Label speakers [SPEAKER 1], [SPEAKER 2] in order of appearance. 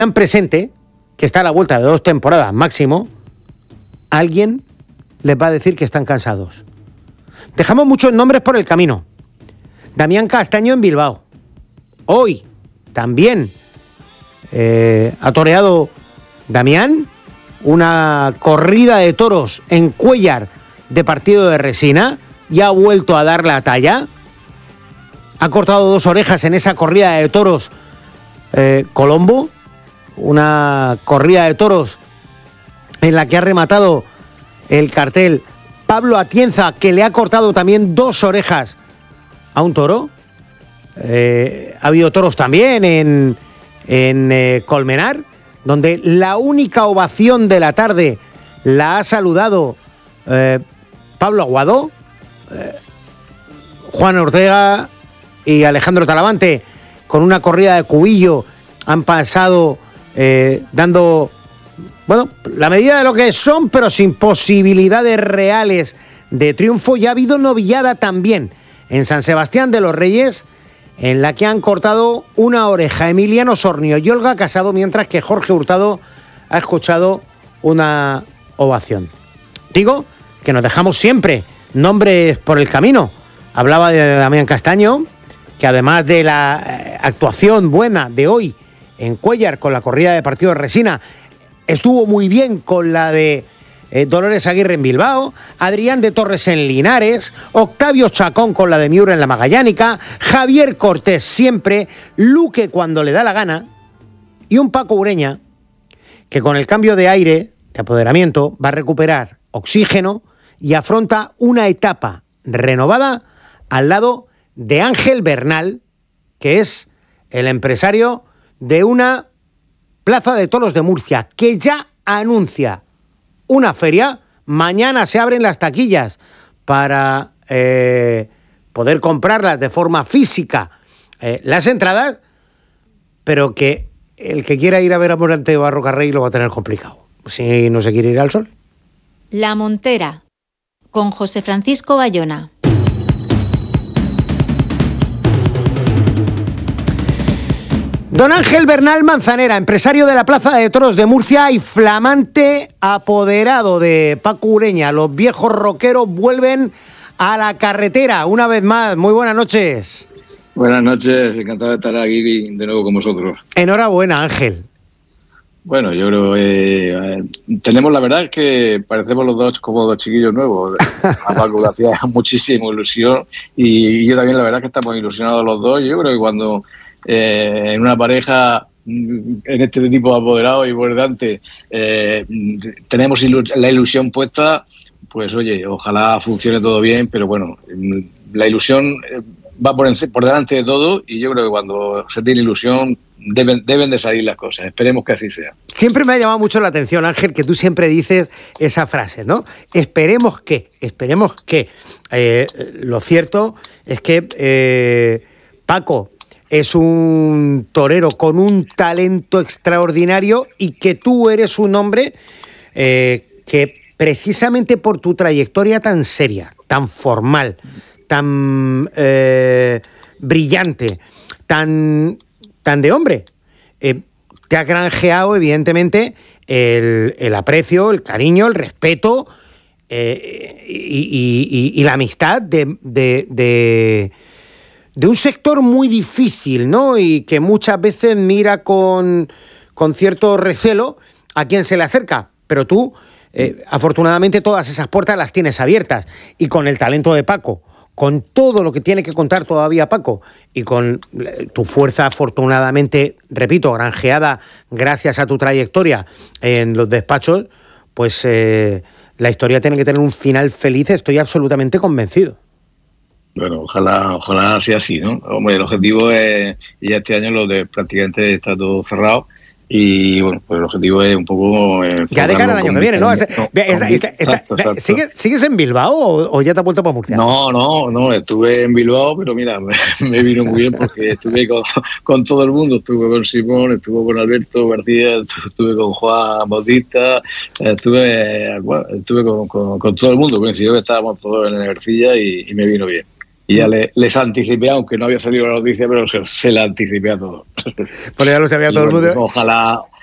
[SPEAKER 1] presente, que está a la vuelta de 2 temporadas máximo, alguien les va a decir que están cansados. Dejamos muchos nombres por el camino. Damián Castaño en Bilbao. Hoy también ha toreado Damián una corrida de toros en Cuéllar de Partido de Resina y ha vuelto a dar la talla. Ha cortado 2 orejas en esa corrida de toros Colombo, una corrida de toros en la que ha rematado el cartel Pablo Atienza, que le ha cortado también 2 orejas a un toro. Ha habido toros también en Colmenar, donde la única ovación de la tarde la ha saludado Pablo Aguado. Juan Ortega y Alejandro Talavante, con una corrida de cubillo, han pasado dando, bueno, la medida de lo que son, pero sin posibilidades reales de triunfo. Y ha habido novillada también en San Sebastián de los Reyes, en la que han cortado una oreja Emiliano Sornio y Olga Casado, mientras que Jorge Hurtado ha escuchado una ovación. Digo que nos dejamos siempre nombres por el camino. Hablaba de Damián Castaño, que además de la actuación buena de hoy en Cuéllar con la corrida de Partido de Resina, estuvo muy bien con la de Dolores Aguirre en Bilbao, Adrián de Torres en Linares, Octavio Chacón con la de Miura en la Magallánica, Javier Cortés siempre, Luque cuando le da la gana, y un Paco Ureña que con el cambio de aire, de apoderamiento, va a recuperar oxígeno y afronta una etapa renovada al lado de Ángel Bernal, que es el empresario de una plaza de toros de Murcia, que ya anuncia una feria. Mañana se abren las taquillas para poder comprarlas de forma física, las entradas, pero que el que quiera ir a ver a Morante Barroca Rey lo va a tener complicado, si no se quiere ir al sol.
[SPEAKER 2] La Montera, con José Francisco Bayona.
[SPEAKER 1] Don Ángel Bernal Manzanera, empresario de la Plaza de Toros de Murcia y flamante apoderado de Paco Ureña. Los viejos roqueros vuelven a la carretera una vez más. Muy buenas noches.
[SPEAKER 3] Buenas noches, encantado de estar aquí de nuevo con vosotros.
[SPEAKER 1] Enhorabuena, Ángel.
[SPEAKER 3] Bueno, yo creo que tenemos, la verdad es que parecemos los dos como 2 chiquillos nuevos. A Paco le hacía muchísima ilusión y yo también, la verdad es que estamos ilusionados los dos. Yo creo que cuando en una pareja, en este tipo de apoderados y bordantes, tenemos la ilusión puesta, pues oye, ojalá funcione todo bien, pero bueno, la ilusión va por delante de todo y yo creo que cuando se tiene ilusión deben de salir las cosas. Esperemos que así sea.
[SPEAKER 1] Siempre me ha llamado mucho la atención, Ángel, que tú siempre dices esa frase, ¿no? Esperemos que. Lo cierto es que Paco es un torero con un talento extraordinario y que tú eres un hombre que precisamente por tu trayectoria tan seria, tan formal, tan brillante, tan de hombre, te ha granjeado evidentemente el aprecio, el cariño, el respeto y la amistad de un sector muy difícil, ¿no? Y que muchas veces mira con cierto recelo a quien se le acerca. Pero tú, afortunadamente, todas esas puertas las tienes abiertas. Y con el talento de Paco, con todo lo que tiene que contar todavía Paco, y con tu fuerza, afortunadamente, repito, granjeada gracias a tu trayectoria en los despachos, pues la historia tiene que tener un final feliz, estoy absolutamente convencido.
[SPEAKER 3] Bueno, ojalá sea así, ¿no? Hombre, el objetivo es, ya este año lo de prácticamente está todo cerrado y bueno, pues el objetivo es un poco...
[SPEAKER 1] ya de cara al año que viene, ¿no? ¿Sigues en Bilbao o ya te has vuelto para Murcia?
[SPEAKER 3] No, estuve en Bilbao, pero mira, me vino muy bien porque estuve con todo el mundo, estuve con Simón, estuve con Alberto García, estuve con Juan Bautista, estuve con todo el mundo, coincidió que estábamos todos en la Ercilla y me vino bien. Y ya les anticipé, aunque no había salido la noticia, pero se la anticipé a todos.
[SPEAKER 1] Pero ya lo sabía todo el mundo.
[SPEAKER 3] Ojalá